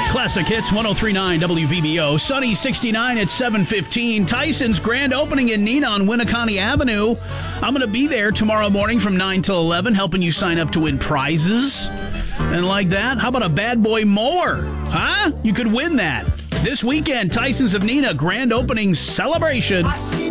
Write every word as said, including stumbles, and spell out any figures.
Classic Hits one oh three point nine W V B O. Sunny sixty-nine at seven fifteen. Tyson's grand opening in Neenah on Winneconne Avenue. I'm going to be there tomorrow morning from nine till eleven, helping you sign up to win prizes. And like that, how about a bad boy mower? Huh? You could win that. This weekend, Tyson's of Neenah grand opening celebration.